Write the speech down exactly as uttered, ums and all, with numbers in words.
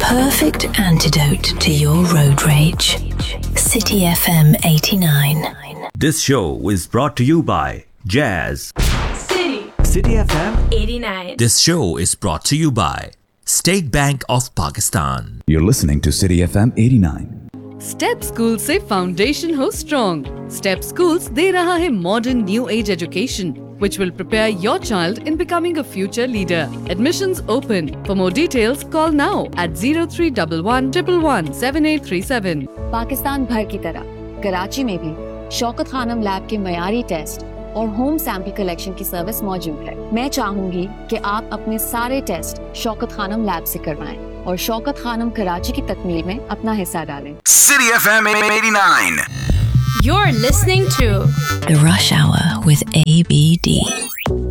perfect antidote to your road rage. City F M eighty-nine. This show is brought to you by Jazz. City. City F M eighty-nine. This show is brought to you by State Bank of Pakistan. You're listening to City F M eighty-nine. Step school से foundation हो strong. Step schools दे रहा है modern new age education which will prepare your child in becoming a future leader. Admissions open. For more details, call now at zero three one one one one seven eight three seven. Pakistan भर की तरह कराची में भी Shaukat Khanam lab के मयारी test और home sample collection की service मौजूद है. मैं चाहूंगी कि आप अपने सारे टेस्ट शौकत खानम लैब से करवाएं और शौकत खानम कराची की तकमील में अपना हिस्सा डालें. City F M eighty-nine. You're listening to The Rush Hour with A B D.